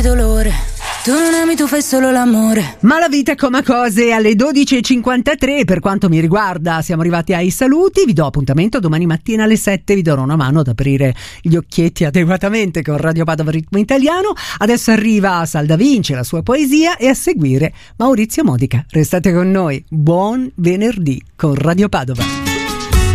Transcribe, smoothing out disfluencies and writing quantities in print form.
di dolore. Tu non ami, tu fai solo l'amore. Ma la vita come cose alle 12.53. Per quanto mi riguarda siamo arrivati ai saluti. Vi do appuntamento domani mattina alle 7. Vi darò una mano ad aprire gli occhietti adeguatamente con Radio Padova Ritmo Italiano. Adesso arriva Salda Vinci, la sua poesia, e a seguire Maurizio Modica. Restate con noi. Buon venerdì con Radio Padova.